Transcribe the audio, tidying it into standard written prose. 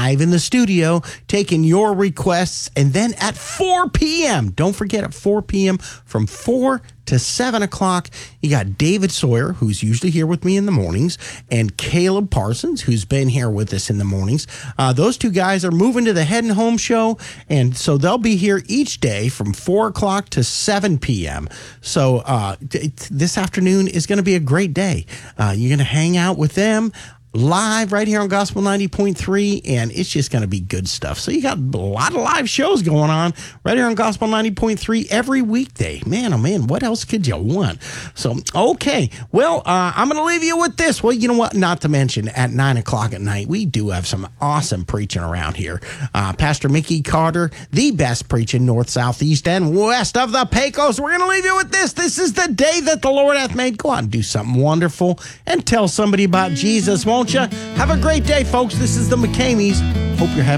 live in the studio taking your requests. And then at 4 p.m., don't forget at 4 p.m. from 4 to 7 o'clock, you got David Sawyer, who's usually here with me in the mornings, and Caleb Parsons, who's been here with us in the mornings. Those two guys are moving to the Head and Home show, and so they'll be here each day from 4 o'clock to 7 p.m. So this afternoon is going to be a great day. You're going to hang out with them live right here on Gospel 90.3, and it's just going to be good stuff. So you got a lot of live shows going on right here on Gospel 90.3 every weekday. Man, oh man, what else could you want? So, okay. Well, I'm going to leave you with this. Well, you know what? Not to mention, at 9 o'clock at night, we do have some awesome preaching around here. Pastor Mickey Carter, the best preaching north, south, east, and west of the Pecos. We're going to leave you with this. This is the day that the Lord hath made. Go out and do something wonderful and tell somebody about Jesus, won't you? Have a great day, folks. This is the McCameys. Hope you're having